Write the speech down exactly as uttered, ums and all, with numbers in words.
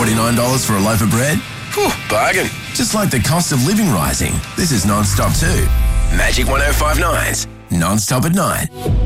forty-nine dollars for a loaf of bread? Whew, bargain. Just like the cost of living rising, this is Non-Stop too. Magic one oh five point nine's Non-Stop at nine.